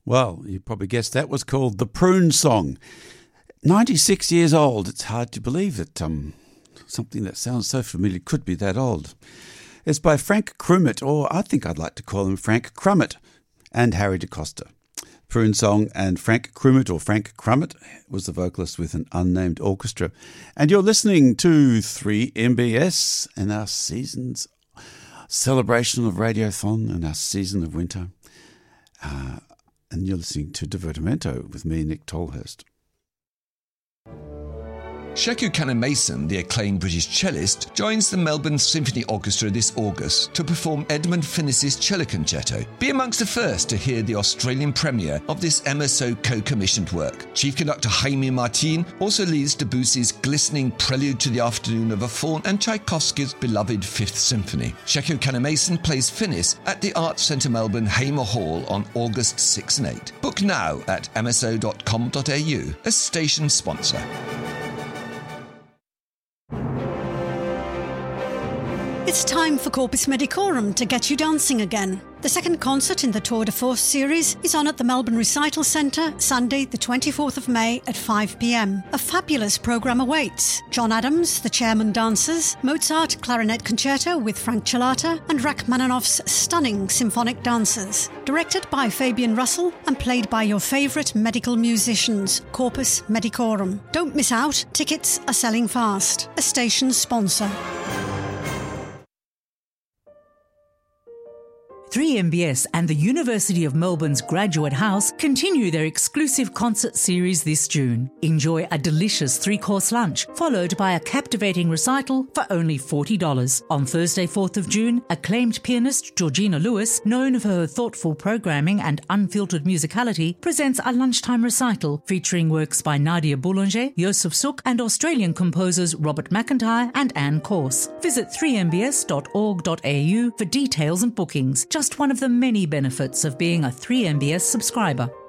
Well, you probably guessed that was called The Prune Song. 96 years old. It's hard to believe that something that sounds so familiar could be that old. It's by Frank Crumit, or I think I'd like to call him Frank Crummett, and Harry DeCosta. Prune Song, and Frank Crumit, or Frank Crummett, was the vocalist with an unnamed orchestra. And you're listening to 3MBS and our season's celebration of Radiothon and our season of winter. And you're listening to Divertimento with me, Nick Tolhurst. Sheku Kanneh-Mason, the acclaimed British cellist, joins the Melbourne Symphony Orchestra this August to perform Edmund Finnis's Cello Concerto. Be amongst the first to hear the Australian premiere of this MSO co-commissioned work. Chief conductor Jaime Martin also leads Debussy's glistening Prelude to the Afternoon of a Faun and Tchaikovsky's beloved Fifth Symphony. Sheku Kanneh-Mason plays Finnis at the Arts Centre Melbourne Hamer Hall on August 6 and 8. Book now at mso.com.au, a station sponsor. It's time for Corpus Medicorum to get you dancing again. The second concert in the Tour de Force series is on at the Melbourne Recital Centre Sunday the 24th of May at 5 p.m. A fabulous programme awaits. John Adams, the Chairman Dancers, Mozart Clarinet Concerto with Frank Chilata, and Rachmaninoff's stunning symphonic dancers. Directed by Fabian Russell and played by your favourite medical musicians. Corpus Medicorum. Don't miss out. Tickets are selling fast. A station sponsor. 3MBS and the University of Melbourne's Graduate House continue their exclusive concert series this June. Enjoy a delicious 3-course lunch, followed by a captivating recital for only $40. On Thursday, 4th of June, acclaimed pianist Georgina Lewis, known for her thoughtful programming and unfiltered musicality, presents a lunchtime recital featuring works by Nadia Boulanger, Joseph Suk, and Australian composers Robert McIntyre and Anne Corse. Visit 3mbs.org.au for details and bookings. Just one of the many benefits of being a 3MBS subscriber.